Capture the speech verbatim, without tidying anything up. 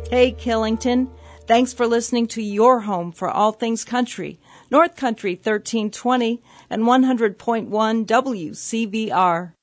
Hey, Killington. Thanks for listening to your home for all things country, North Country thirteen twenty and one hundred point one W C V R.